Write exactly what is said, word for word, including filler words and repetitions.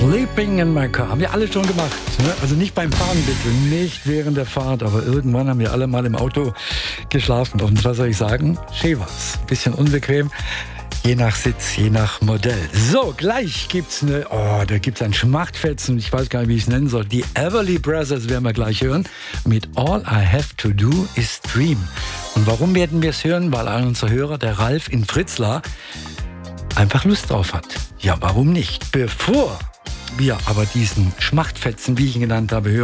Sleeping in my car. Haben wir alle schon gemacht. Ne? Also nicht beim Fahren bitte, nicht während der Fahrt, aber irgendwann haben wir alle mal im Auto geschlafen. Und was soll ich sagen? Schön war's. Bisschen unbequem. Je nach Sitz, je nach Modell. So, gleich gibt's eine, oh, da gibt's ein Schmachtfetzen, ich weiß gar nicht, wie ich es nennen soll. Die Everly Brothers werden wir gleich hören. Mit All I Have to Do is Dream. Und warum werden wir es hören? Weil ein unserer Hörer, der Ralf in Fritzlar, einfach Lust drauf hat. Ja, warum nicht? Bevor wir aber diesen Schmachtfetzen, wie ich ihn genannt habe, hören,